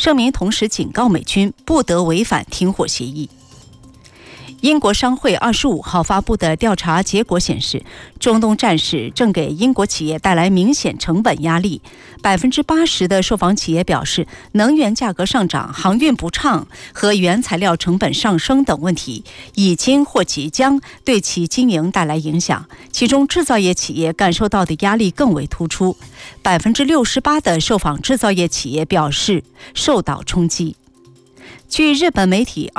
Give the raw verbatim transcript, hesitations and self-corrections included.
声明同时警告美军不得违反停火协议。英国商会二十五号发布的调查结果显示，中东战事正给英国企业带来明显成本压力。百分之八十的受访企业表示，能源价格上涨、航运不畅和原材料成本上升等问题已经或即将对其经营带来影响。其中，制造业企业感受到的压力更为突出。百分之六十八的受访制造业企业表示受到冲击。据日本媒体